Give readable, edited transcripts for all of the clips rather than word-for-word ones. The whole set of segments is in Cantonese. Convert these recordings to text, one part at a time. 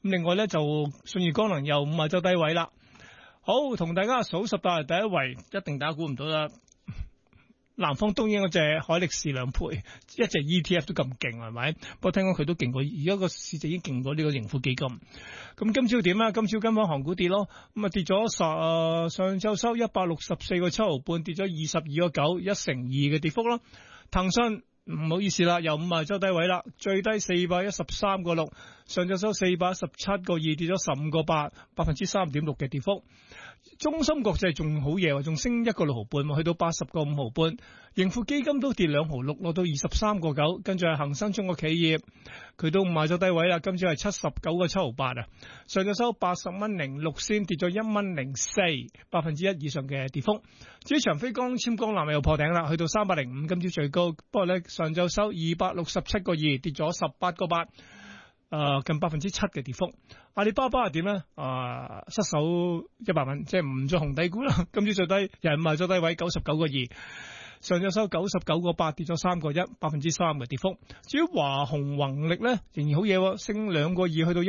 另外咧就信義光能又五十周低位啦。好，同大家數十大第一位，一定大家估唔到啦。南方東英嗰隻海力士2倍，一隻 ETF 都咁勁係咪？不過聽講佢都勁過，而家個市值已經勁過呢個盈富基金。咁今朝點啊？今朝跟翻韓股跌咯，咁啊跌咗上晝收164.7毫半，跌咗22.9%，一成二嘅跌幅咯。騰訊唔好意思啦，又50周低位啦，最低413.6，上晝收417.2，跌咗15.8%，3.6%嘅跌幅。中芯國際仲好嘢，仲升1.6毫半，去到80.5毫半。盈富基金都跌2毫6，落到23.9。跟住係恒生中國企業，佢都賣咗低位啦，今朝係79.7毫八啊，上晝收80.06仙，跌咗1.04，1%以上嘅跌幅。至於長飛光纖光纜又破頂啦，去到305，今朝最高，不過咧上晝收267.2，跌咗18.8。近7%嘅跌幅。阿里巴巴係點咧？失守100蚊，即係唔做紅底股啦。今朝最低又係賣咗低位99.2，上晝收99.8，跌咗3.1%，3%嘅跌幅。至於華虹宏力咧，仍然好嘢，升2.2，去到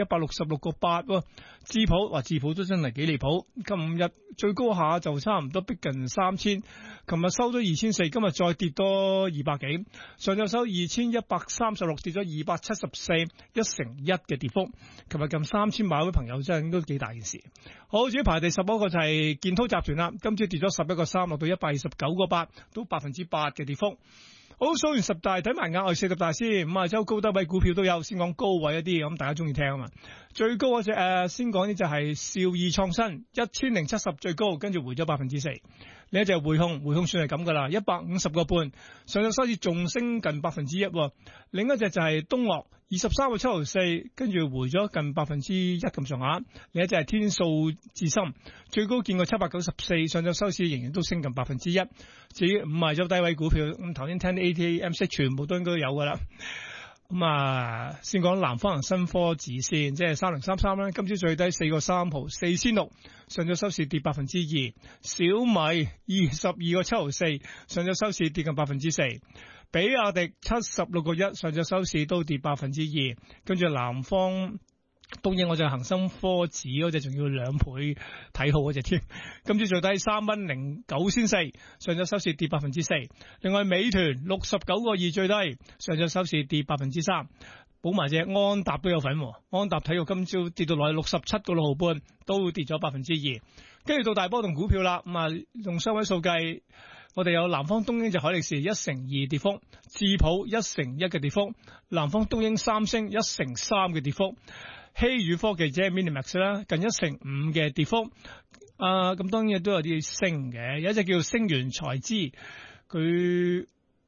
166.8。智普都真係幾離譜，今日最高下就差唔多逼近3000，琴日收咗2400，今日再跌多200幾，上晝收2136，跌咗274，一成一嘅跌幅。琴日近3000買嗰位朋友真係都幾大件事。好，至於排第10嗰個就係建滔集團啦，今朝跌咗11.3，落到129.8，都8%嘅跌幅。好，數完10大，睇埋額外40大先。50周高低位股票都有，先講高位一啲，咁大家中意聽啊嘛。最高嗰隻先講呢就係兆易創新1070最高，跟住回咗4%。另一隻匯控算係咁噶啦，150.5，上晝收市仲升近1%。另一隻就係東岳23.7毫4，跟住回咗近1%咁上下。另一隻係天數智深，最高見過794，上晝收市仍然都升近1%。至於50周低位股票，咁頭先聽啲 ATMC 全部都應該有噶啦。咁先講南方恒生科指先，即係3033啦，今朝最低4.3毫4仙6，上晝收市跌2%。小米22.7毫4，上晝收市跌近4%。比亞迪76.1，上晝收市都跌2%。跟住南方東英我就恒生科指嗰隻仲要2倍睇好嗰隻添，今朝最低3.09仙4，上晝收市跌4%。另外美團69.2最低，上晝收市跌3%。補埋隻安踏都有份，安踏體育今朝跌到落去67.6毫半，都跌咗2%。跟住到大波動股票啦，用雙位數計，我哋有南方東英就海力士1%2跌幅，智普1%1嘅跌幅，南方東英三星1%3嘅跌幅。希宇科技即係 Minimax 啦，近1%5嘅跌幅。咁當然都有啲升嘅，有一隻叫星源財資，佢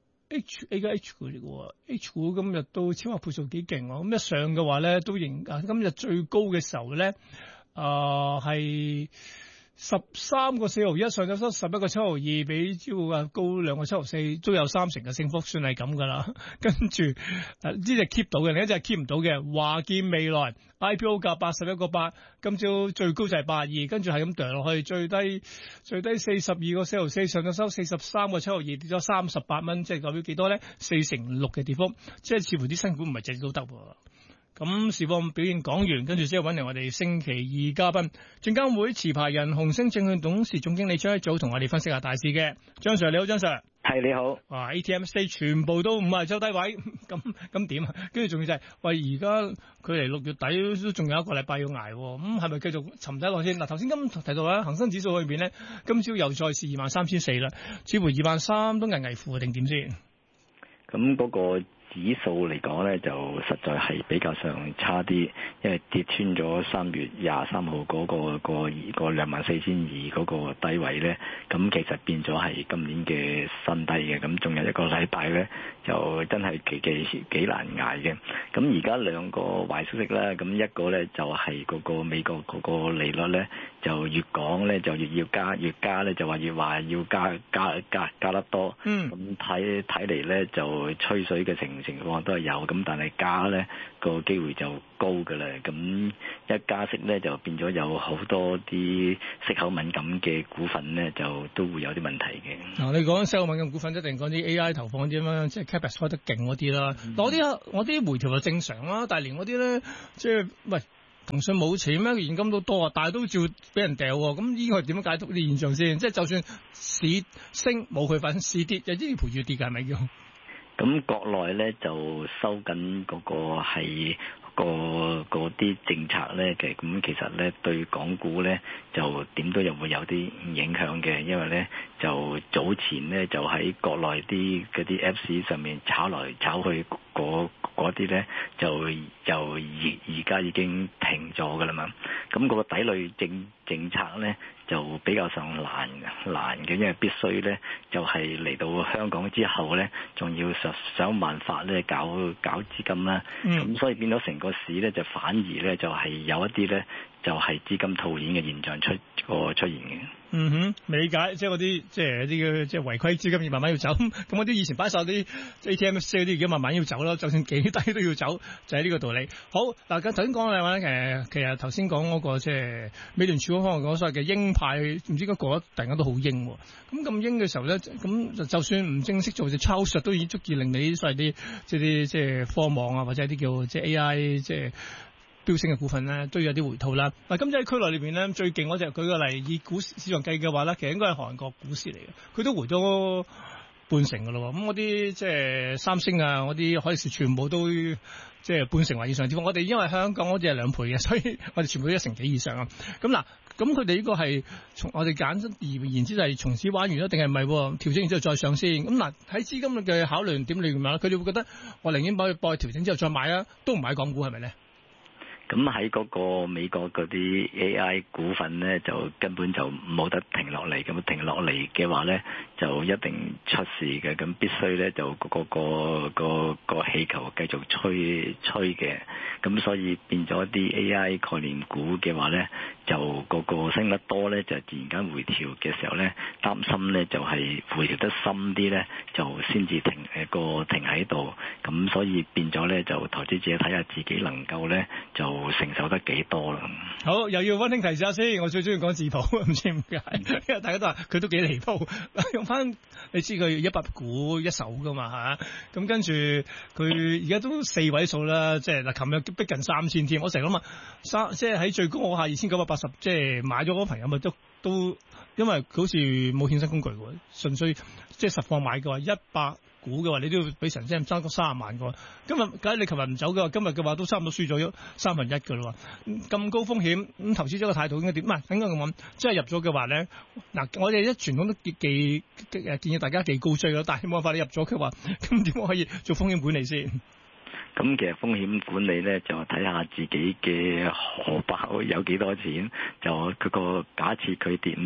H 股嚟嘅 ，H 股今日都超額倍數幾勁喎。咁一上嘅話咧，都今日最高嘅時候咧，係13.4毫1，上晝收11.7毫2，比朝高2.7毫4，都有3成嘅升幅，算係咁噶啦。跟住呢隻 keep 到嘅，另一隻 keep 唔到嘅，華健未來 IPO 價81.8，今朝最高就係82，跟住係咁掉落去，最低42.4毫4，上晝收43.7毫2，跌咗38蚊，即係代表幾多咧？4.6%嘅跌幅，即係似乎啲新股唔係隻隻都得喎。咁市況表現講完，跟住之後揾嚟我哋星期二嘉賓，證監會持牌人紅星證券董事總經理張一祖同我哋分析下大市嘅。張 Sir 你好，張 Sir 係你好。 ATMC 全部都50周低位，咁點啊？跟住仲要就係、喂，而家距離6月底都仲有一個禮拜要捱，咁係咪繼續沉底落先？嗱，頭先今提到啦，恒生指數裏邊咧，今朝又再試23,400啦，似乎23,000都危危乎定點先？ 咁嗰個指數嚟講咧，就實在係比較上差啲，因為跌穿咗3月23號嗰個24,200嗰個低位咧，咁其實變咗係今年嘅新低嘅，咁仲有一個禮拜咧，就真係幾難捱嘅。咁而家兩個壞消息啦，咁一個咧就係嗰個美國嗰個利率咧，就越講咧就越要加，越加咧就話要加得多。咁睇嚟咧就吹水嘅情況都係有，咁但係加咧個機會就高㗎啦。咁一加息咧就變咗有好多啲息口敏感嘅股份咧，就都會有啲問題嘅。 你講息口敏感股份一定講啲 AI 投放啲咁樣，即係 Capex 開得勁嗰啲啦。我啲回調就正常啦，但係連嗰啲咧，即係喂騰訊冇錢咩？現金都多啊，但係都照俾人掉喎。咁呢個係點樣解讀呢啲現象先？即係就算市升冇佢份，市跌又都要陪住跌㗎，係咪叫？ 咁國內咧就收緊嗰個係嗰啲政策咧嘅，咁其實咧對港股咧就點都又會有啲影響嘅，因為咧就早前咧就喺國內啲嗰啲 Apps 上面炒來炒去嗰啲咧就而家已經停咗㗎啦嘛，咁個抵壘政策咧就比較上難嘅，因為必須咧就係嚟到香港之後咧，仲要想辦法咧搞資金啦，咁所以變咗成個市咧就反而咧就係有一啲咧就係資金套現嘅現象出現嘅。 嗯哼，理解，即係嗰啲即係一啲嘅即係違規資金要慢慢要走，咁嗰啲以前擺晒啲 ATMC 嗰啲而家慢慢要走啦，就算幾低都要走，就係呢個道理。好嗱，頭先講嘅話咧，其實頭先講嗰個即係美聯儲嗰方面講所謂嘅鷹派，唔知點解過得突然間都好鷹喎。咁鷹嘅時候咧，咁就算唔正式做隻抄實，都已經足以令你啲所謂啲即係科網啊，或者啲叫即係 AI 即係飆升嘅股份咧，都有啲回吐啦。嗱，今次喺區內裏邊咧，最勁嗰隻舉個例，以股市場計嘅話咧，其實應該係韓國股市嚟嘅，佢都回咗半成㗎咯。咁嗰啲即係三星啊，嗰啲海力士全部都即係半成或以上。我哋因為香港嗰隻係2倍嘅，所以我哋全部都1成幾以上啊。咁嗱，咁佢哋呢個係從我哋簡而言之就係從此玩完啦，定係唔係調整完之後再上先？咁嗱，喺資金嘅考慮點裏面啦，佢哋會覺得我寧願幫佢調整之後再買啊，都唔買港股係咪咧？ 咁喺嗰個美國嗰啲 AI 股份咧，就根本就冇得停落嚟，咁停落嚟嘅話咧，就一定出事嘅，咁必須咧就個氣球繼續吹嘅，咁所以變咗啲 AI 概念股嘅話咧，就個升得多咧，就自然間回調嘅時候咧，擔心咧就係回調得深啲咧，就先至停喺度，咁所以變咗咧就投資者睇下自己能夠咧就承受得幾多啦？好， 又要溫馨提示下先，我最中意講字譜，唔知點解，因為大家都話佢都幾離譜。用翻你知佢100股一手噶嘛嚇，咁跟住佢而家都4位數啦，即係嗱，琴日逼近3000添。我成日諗啊，即係喺最高我下2980，即係買咗嗰個朋友咪都，因為佢好似冇衍生工具喎，純粹即係實況買嘅話100股嘅話，你都要俾成爭30萬個。今日假如你琴日唔走嘅話，今日嘅話都差唔多輸咗1/3嘅啦。咁高風險，咁投資者嘅態度應該點？唔係應該咁講，即係入咗嘅話咧，嗱，我哋一傳統都建議大家記高追咯。但係冇辦法，你入咗嘅話，咁點可以做風險管理先？ 咁其實風險管理咧，就睇下自己嘅荷包有幾多錢，就佢個假設佢跌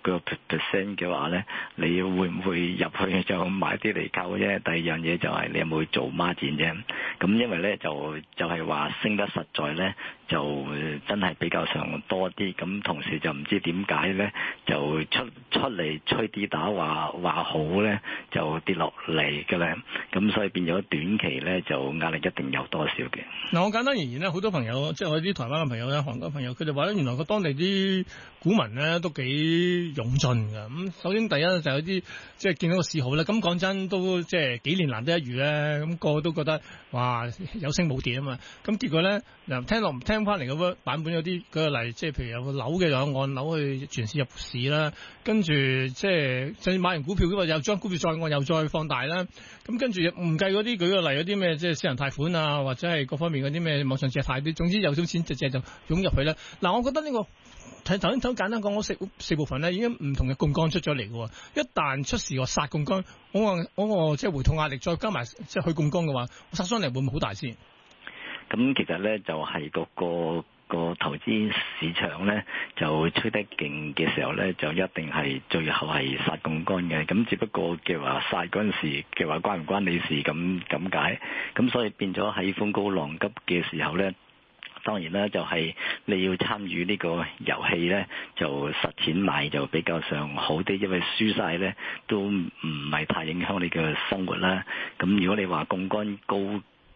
50% 嘅話咧，你會唔會入去就買啲嚟購啫？第二樣嘢就係你有冇做孖展啫？咁因為咧就係話升得實在咧，就真係比較上多啲，咁同時就唔知點解咧，就出嚟吹啲打話好咧，就跌落嚟嘅咧，咁所以變咗短期咧就壓力一定有多少嘅。嗱， 我簡單而言咧，好多朋友即係我啲台灣嘅朋友咧、韓國朋友，佢哋話咧，原來個當地啲股民咧都幾勇進㗎。咁首先第一就有啲即係見到個市好咧，咁講真都即係幾年難得一遇咧，咁個個都覺得哇有升冇跌啊嘛。咁結果咧嗱，聽翻嚟嘅版本有啲舉個例，即係譬如有個樓嘅有按樓去全市入市啦，跟住即係就算買完股票嘅話，又將股票再按又再放大啦。咁跟住唔計嗰啲舉個例，有啲咩即係私人貸款啊，或者係各方面嗰啲咩網上借貸啲，總之有少錢就借就湧入去啦。嗱，我覺得呢個睇頭先簡單講嗰四部分咧，已經唔同嘅槓桿出咗嚟嘅。一旦出事個殺槓桿，我即係回吐壓力，再加埋即係去槓桿嘅話，殺傷力會唔會好大先？ 咁其實咧就係個投資市場咧就吹得勁嘅時候咧，就一定係最後係殺槓桿嘅。咁只不過嘅話殺嗰陣時嘅話關唔關你事咁解？咁所以變咗喺風高浪急嘅時候咧，當然啦，就係你要參與呢個遊戲咧，就實錢買就比較上好啲，因為輸晒咧都唔係太影響你嘅生活啦。咁如果你話槓桿高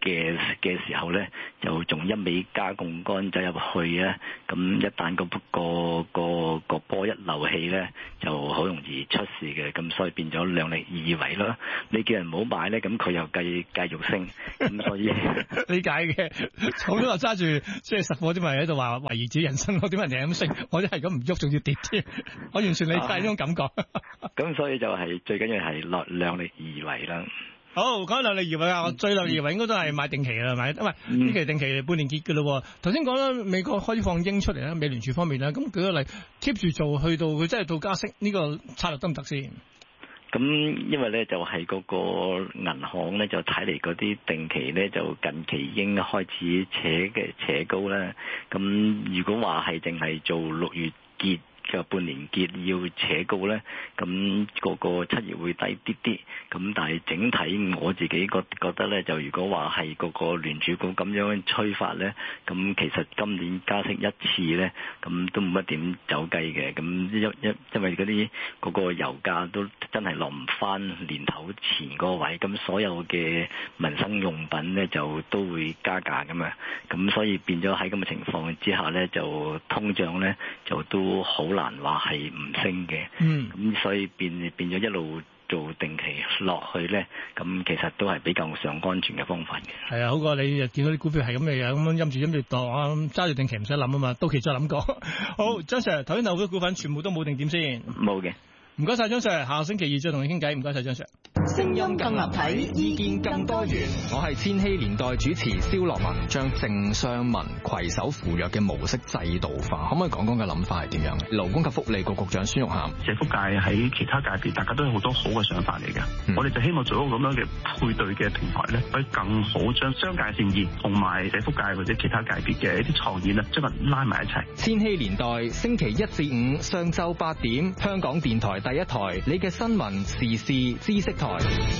嘅時候咧，就仲一味加槓桿走入去啊，咁一旦個波一漏氣咧，就好容易出事嘅，咁所以變咗量力而為咯。你叫人唔好買咧，咁佢又繼續升，咁所以理解嘅。好多人揸住即係實貨啲咪喺度話懷疑自己人生咯，點解人哋咁升，我都係咁唔喐，仲要跌添，我完全理解呢種感覺。 咁所以就係最緊要係量力而為啦。 好，講量力而為啊！我最量力而為應該都係買定期啦，係咪？因為呢期定期半年結嘅咯。頭先講啦，美國開始放鷹出嚟啦，美聯儲方面啦，咁舉個例 keep 住做，去到佢真係到加息呢個策略得唔得先？ 咁因為咧就係嗰個銀行咧就睇嚟嗰啲定期咧就近期已經開始扯高啦。咁如果話係淨係做6月結嘅半年結要扯高咧，咁個7月會低啲啲。咁但係整體我自己覺得咧，就如果話係個聯儲局咁樣催發咧，咁其實今年加息一次咧，咁都冇乜點走雞嘅。咁因為嗰啲嗰個油價都真係落唔翻年頭前個位，咁所有嘅民生用品咧就都會加價㗎嘛。咁所以變咗喺咁嘅情況之下咧，就通脹咧就都好難話係唔升嘅。咁所以變咗一路做定期落去咧，咁其實都係比較上安全嘅方法嘅。係啊，好過你又見到啲股票係咁嘅樣，咁樣陰住度啊，揸住定期唔使諗啊嘛，到期再諗過。好，張 Sir，頭先好多股份全部都冇定點先？ 冇嘅。 唔該晒張 Sir，下星期二再同你傾偈。唔該晒張 Sir。 聲音更立體，意見更多元。我係千禧年代主持蕭樂文，將政商民攜手扶弱嘅模式制度化，可唔可以講講嘅諗法係點樣嘅？勞工及福利局局長孫玉菡， 社福界喺其他界別，大家都有好多好嘅想法嚟嘅。我哋就希望做一個咁樣嘅配對嘅平台咧，可以更好將商界善意同埋社福界或者其他界別嘅一啲創意咧，將佢拉埋一齊。 千禧年代星期1至5上晝8點，香港電台第一台，你嘅新聞時事知識台。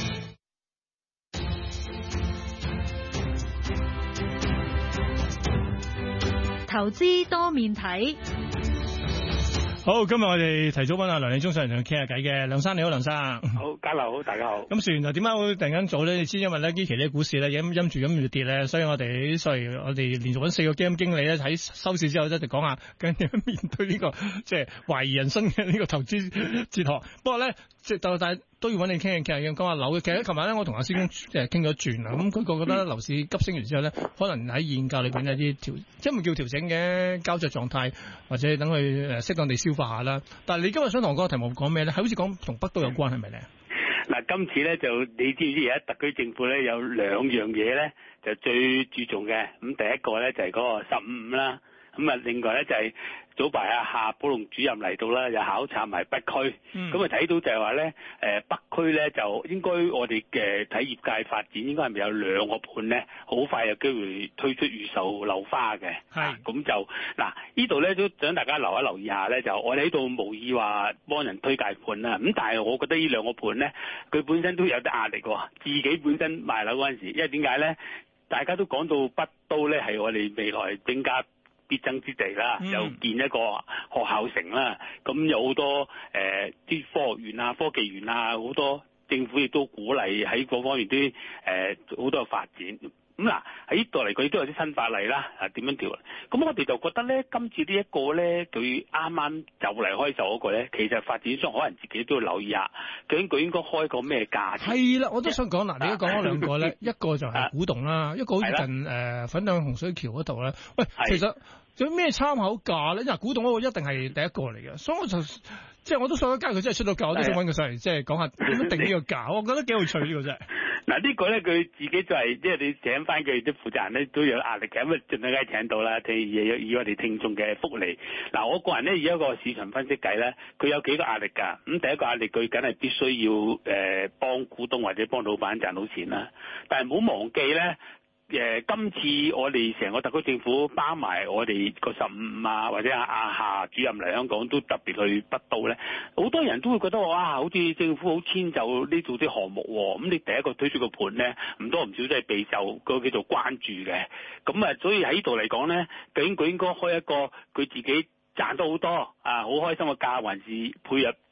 投資多面睇。 好，今日我哋提早揾阿梁理中上嚟同佢傾下偈嘅。梁生你好，梁生。 好，家樓好，大家好。咁船就點解會突然間早咧？你知因為咧呢期啲股市咧陰住跌咧，所以我哋連續揾4個基金經理咧喺收市之後咧就講下，究竟面對呢個即係懷疑人生嘅呢個投資哲學。不過咧，但係都要揾你傾下講下樓嘅。其實琴日咧，我同阿師公傾咗轉啦。咁佢覺得樓市急升完之後咧，可能喺現價裏邊有啲即係唔叫調整嘅膠着狀態，或者等佢適當地消化下啦。但係你今日想同我講個題目講咩咧？係好似講同北都有關係咪咧？ 嗱，今次咧就你知唔知而家特區政府咧有2樣嘢咧就最注重嘅。咁第一個咧就係嗰個15啦。咁啊，另外咧就係早排夏寶龍主任嚟到啦，又考察埋北區。咁啊睇到就係話咧，北區咧就應該我哋嘅睇業界發展應該係咪有2個盤咧，好快有機會推出預售樓花嘅。係。咁就嗱，呢度咧都想大家留意下咧，就我哋喺度無意話幫人推介盤啦。咁但係我覺得呢2個盤咧，佢本身都有啲壓力喎。自己本身賣樓嗰陣時，因為點解咧？大家都講到北都咧係我哋未來增加必爭之地啦，又建一個學校城啦，咁有好多啲科學園啊、科技園啊，好多政府亦都鼓勵喺嗰方面啲好多嘅發展。咁嗱喺呢度嚟講，亦都有啲新法例啦，點樣調？咁我哋就覺得咧，今次呢一個咧，佢啱啱就嚟開售嗰個咧，其實發展商可能自己都要留意下，究竟佢應該開個咩價錢？係啦， 我都想講嗱，你都講咗2個咧，一個就係古洞啦，一個好似近粉嶺洪水橋嗰度咧。喂，其實有咩參考價咧？因為古洞嗰個一定係第一個嚟嘅，所以我就即係我都想加佢真係出到價，我都想揾佢上嚟即係講下點樣定呢個價。我覺得幾有趣呢個真係。 嗱呢個咧佢自己就係即係你請翻佢啲負責人咧都有壓力嘅，咁啊盡量梗係請到啦。以我哋聽眾嘅福利，嗱我個人咧以一個市場分析計咧，佢有幾個壓力㗎。咁第一個壓力佢梗係必須要幫股東或者幫老闆賺到錢啦。但係唔好忘記咧。今次我哋成個特區政府包埋我哋個15啊，或者夏主任嚟香港都特別去北都咧，好多人都會覺得哇，好似政府好遷就呢度啲項目喎。咁你第一個推出個盤咧，唔多唔少都係備受個叫做關注嘅。咁啊，所以喺呢度嚟講咧，究竟佢應該開一個佢自己賺到好多好開心嘅價，還是配合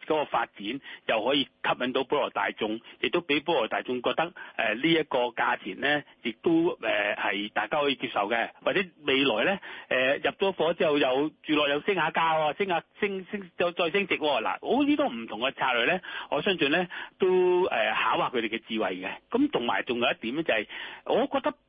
嗰個發展又可以吸引到普羅大眾，亦都俾普羅大眾覺得呢一個價錢咧，亦都係大家可以接受嘅，或者未來咧入咗伙之後又住落又升下價喎，升再升值喎。嗱，好呢個唔同嘅策略咧，我相信咧都考下佢哋嘅智慧嘅。咁同埋仲有一點咧就係、我覺得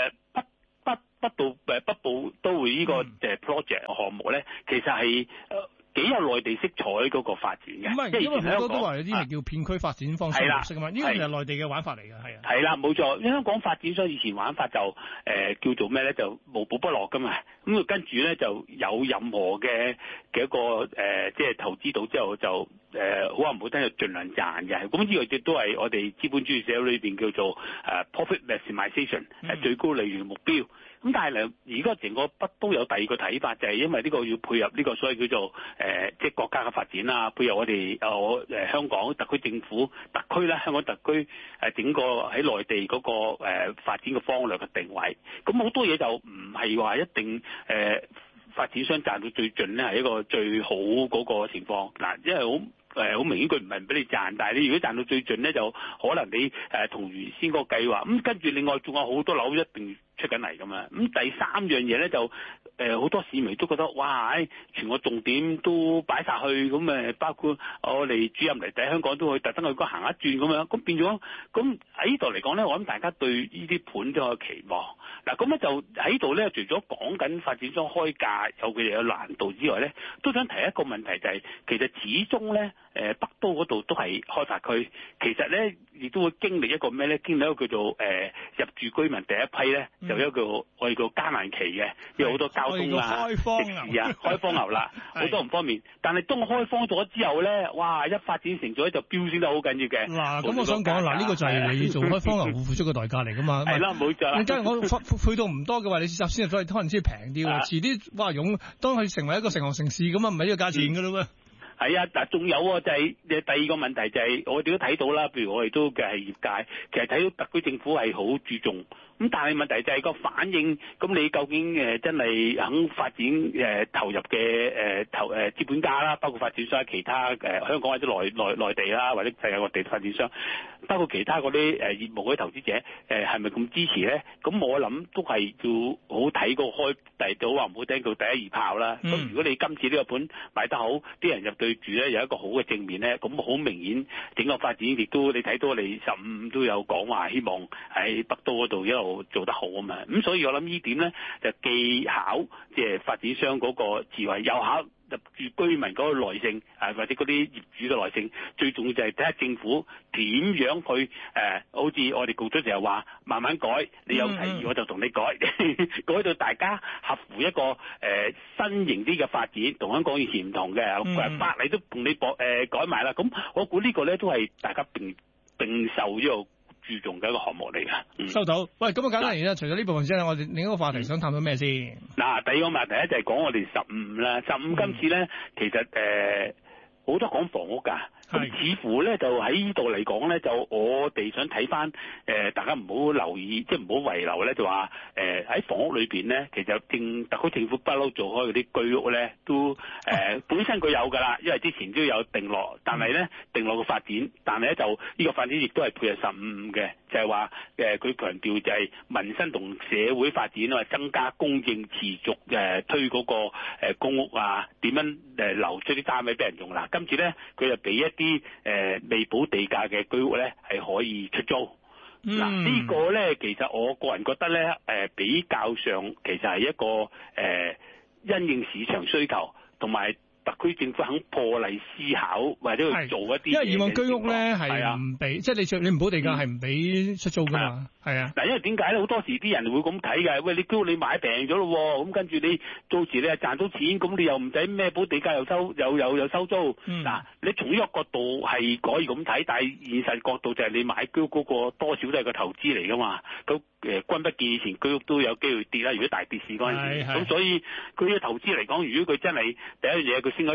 北部都會呢個project 項目咧，其實係幾有內地色彩嗰個發展嘅。 咁啊，因為好多都話有啲係叫片區發展方式模式啊嘛，呢個係內地嘅玩法嚟嘅，係啊。 係啦，冇錯。香港發展商以前玩法就叫做咩咧？就無寶不落噶嘛。咁跟住咧就有任何嘅一個即係投資到之後就好話唔好聽就盡量賺嘅。咁呢個亦都係我哋資本主義社會裏邊叫做profit maximization 最高利潤目標。咁但係咧，而家成個北都有第二個睇法，就係因為呢個要配合呢個所謂叫做即係國家嘅發展啦，配合我哋香港特區政府特區啦，香港特區整個喺內地嗰個發展嘅方略嘅定位。咁好多嘢就唔係話一定發展商賺到最盡咧，係一個最好嗰個情況嗱，因為好明顯佢唔係唔俾你賺，但係你如果賺到最盡咧，就可能你同原先個計劃咁，跟住另外仲有好多樓一定出緊嚟㗎嘛。咁第三樣嘢咧就好多市民都覺得哇，全個重點都擺晒去咁包括我哋主任嚟第香港都去特登去嗰行一轉咁樣，咁變咗咁喺呢度嚟講咧，我諗大家對呢啲盤都有期望。嗱咁咧就喺度咧，除咗講緊發展商開價有佢哋有難度之外咧，都想提一個問題就係、其實始終咧北都嗰度都係開發區，其實咧亦都會經歷一個咩咧？經歷一個叫做入住居民第一批咧，就有一個我哋叫艱難期嘅，因為好多交通啊、的士啊、開荒牛啦，好多唔方便。但係當開荒咗之後咧，哇！一發展成咗就飆升得好緊要嘅。 嗱，咁我想講嗱，呢個就係你做開荒牛付出嘅代價嚟㗎嘛。係啦，冇錯。你假如我配到唔多嘅話，你首先可能先平啲喎，遲啲哇湧，當佢成為一個成行成市咁啊，唔係呢個價錢㗎啦喎。係啊，嗱，仲有就係第二個問題就係我哋都睇到啦，譬如我哋都嘅係業界，其實睇到特區政府係好注重，咁但係問題就係個反應，咁你究竟真係肯發展投入嘅資本家啦，包括發展商其他香港或者內地啦，或者世界各地發展商，包括其他嗰啲業務嗰啲投資者係咪咁支持咧？咁我諗都係要好睇個開第到話唔好聽到第一二炮啦。咁如果你今次呢個盤賣得好，啲人入對住咧有一個好嘅正面咧，咁好明顯整個發展亦都你睇到我哋15都有講話希望喺北都嗰度一路做得好啊嘛。咁所以我諗呢點咧就既考即係發展商嗰個智慧，又考入住居民嗰個耐性，或者嗰啲業主嘅耐性，最重要就係睇下政府點樣去好似我哋局長成日話慢慢改，你有提議我就同你改，改到大家合乎一個新型啲嘅發展，同香港以前唔同嘅，法例都同你改埋啦。咁我估呢個咧都係大家並受呢個注重嘅一個項目嚟㗎。收到。喂，咁啊簡單而家除咗呢部分之外，我哋另一個話題想探討咩先？嗱，第二個話題咧就係講我哋15啦。15今次咧其實好多講房屋㗎。咁似乎咧就喺呢度嚟講咧，就我哋想睇翻大家唔好留意，即係唔好遺留咧，就話喺房屋裏邊咧，其實特區政府不嬲做開嗰啲居屋咧，都本身佢有㗎啦，因為之前都有定落，但係咧定落個發展，但係咧就呢個發展亦都係配合15嘅，就係話佢強調就係民生同社會發展啊，增加供應持續推嗰個公屋啊，點樣留出啲單位俾人用啦。今次咧佢就俾一啲未補地價嘅居屋咧係可以出租。嗱，呢個咧其實我個人覺得咧比較上其實係一個因應市場需求同埋特區政府肯破例思考或者去做一啲，因為以往居屋咧係唔俾，即係你唔補地價係唔俾出租噶嘛。係啊，嗱，因為點解咧？好多時啲人會咁睇嘅，喂，你居屋你買平咗咯喎，咁跟住你到時你係賺到錢，咁你又唔使咩補地價又收租。嗱，你從呢個角度係可以咁睇，但係現實角度就係你買居屋嗰個多少都係個投資嚟噶嘛。咁君不見以前居屋都有機會跌啦，如果大跌市嗰陣時，咁所以佢嘅投資嚟講，如果佢真係第一樣嘢佢升咗值，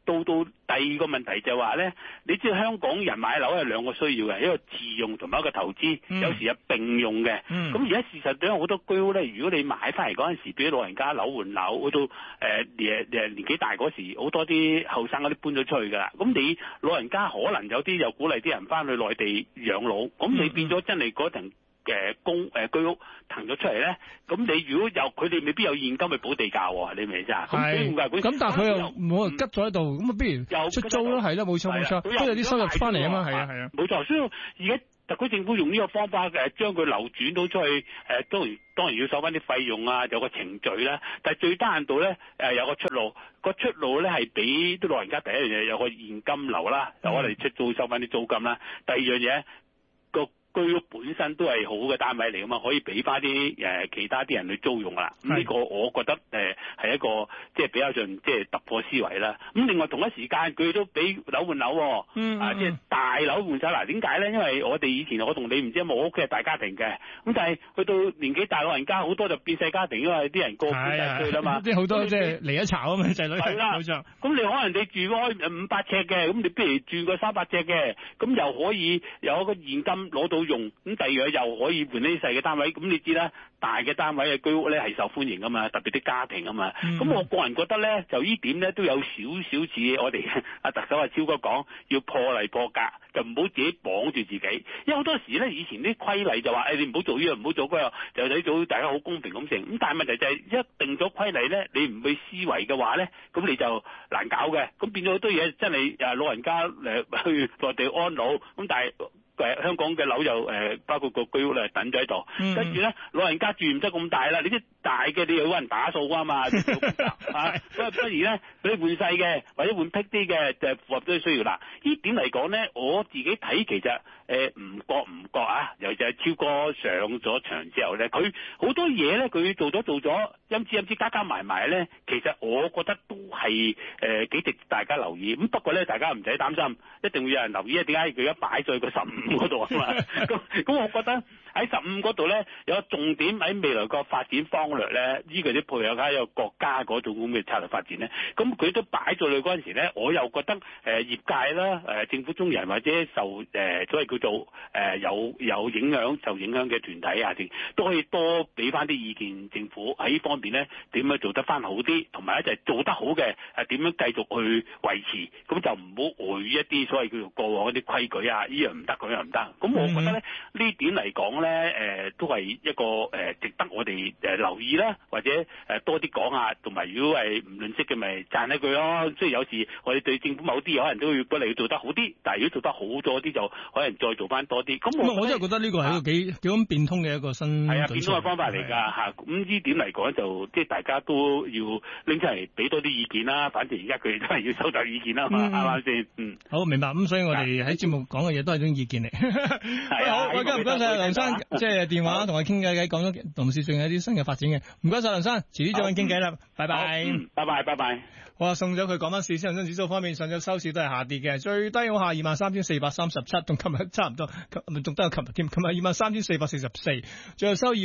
到第二個問題就係話咧，你知道香港人買樓係兩個需要嘅，一個自用同埋一個投資，有時係並用嘅。咁而家事實上好多居屋咧，如果你買翻嚟嗰陣時，俾老人家樓換樓，去到年紀大嗰時，好多啲後生嗰啲搬咗出去㗎啦。咁你老人家可能有啲又鼓勵啲人翻去內地養老，咁你變咗真係嗰層居屋騰咗出嚟咧，咁你如果有佢哋未必有現金去補地價喎，你明唔明啫？ 咁但係佢又冇人吉咗喺度，咁啊不如又出租咯，係啦，冇錯，都有啲收入翻嚟啊嘛，係啊， 冇錯。所以而家特區政府用呢個方法將佢流轉到出去，當然要收翻啲費用啊，有個程序啦。但係最低限度咧有個出路，個出路咧係俾啲老人家第一樣嘢有個現金流啦，就我哋出租收翻啲租金啦。第二樣嘢居屋本身都係好嘅單位嚟噶嘛，可以俾翻啲其他啲人去租用啦。咁呢個我覺得係一個即係比較上即係突破思維啦。咁另外同一時間佢都俾樓換樓，即係大樓換晒嗱。點解咧？因為我哋以前我同你唔知有冇屋企係大家庭嘅，咁但係去到年紀大老人家好多就變細家庭，因為啲人過50歲啦嘛。 即係好多即係離一巢啊嘛，仔女係啦，冇錯。 咁你可能你住開500尺嘅，咁你不如住個300尺嘅，咁又可以有一個現金攞到用，咁第二樣又可以換呢啲細嘅單位，咁你知啦，大嘅單位嘅居屋咧係受歡迎噶嘛，特別啲家庭啊嘛。咁我個人覺得咧，就呢點咧都有少少似我哋阿特首阿超哥講，要破例破格，就唔好自己綁住自己。因為好多時咧，以前啲規例就話，你唔好做呢樣，唔好做嗰樣，就睇到大家好公平咁成。咁但係問題就係一定咗規例咧，你唔去思維嘅話咧，咁你就難搞嘅。咁變咗好多嘢真係老人家去內地安老，咁但係香港嘅樓又包括個居屋咧等咗喺度，跟住咧老人家住唔得咁大啦，你啲大嘅你又揾人打掃啊嘛，咁不如咧俾你換細嘅或者換僻啲嘅，就符合咗需要啦。呢點嚟講咧，我自己睇其實唔覺啊，尤其係超哥上咗場之後咧，佢好多嘢咧佢做咗，陰知加埋咧，其實我覺得都係幾值大家留意。咁不過咧，大家唔使擔心，一定會有人留意啊。點解佢而家擺咗去個15嗰度啊嘛？咁我覺得喺15嗰度咧有個重點喺未來個發展方略咧，呢個啲配合下有國家嗰種咁嘅策略發展咧。咁佢都擺咗去嗰陣時咧，我又覺得業界啦、政府中人或者受所謂叫做有受影響嘅團體啊，都可以多俾翻啲意見政府喺呢方面咧點樣做得翻好啲，同埋咧就係做得好嘅點樣繼續去維持，咁就唔好違一啲所謂叫做過往嗰啲規矩啊，呢樣唔得，嗰樣唔得。咁我覺得咧呢點嚟講咧都係一個值得我哋留意啦，或者多啲講下，同埋如果係唔吝嗇嘅咪讚一句咯。即係有時我哋對政府某啲嘢可能都要幫你做得好啲，但係如果做得好咗啲就可能再做翻多啲。咁我真係覺得呢個係一個幾咁變通嘅一個新變通嘅方法嚟㗎嚇。咁呢點嚟講就即係大家都要拎出嚟俾多啲意見啦。反正而家佢哋都係要收集意見啦嘛，啱唔啱先？好明白。咁所以我哋喺節目講嘅嘢都係種意見嚟。好，今日唔該晒梁生，即係電話同我傾偈，講咗同事仲有啲新嘅發展嘅。唔該晒梁生，遲啲再揾傾偈啦，拜拜。拜拜。好啊，送咗佢講翻市，恒生指數方面上晝收市都係下跌嘅，最低我下23,437，同琴日差唔多，仲得有琴日添，琴日23,444，最後收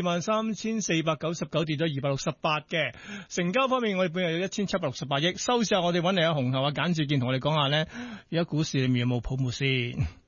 23,499，跌咗268嘅。成交方面，我哋本日有1,768億，收市後我哋揾嚟阿洪后啊簡志健同我哋講下咧，而家股市裏面有冇泡沫先。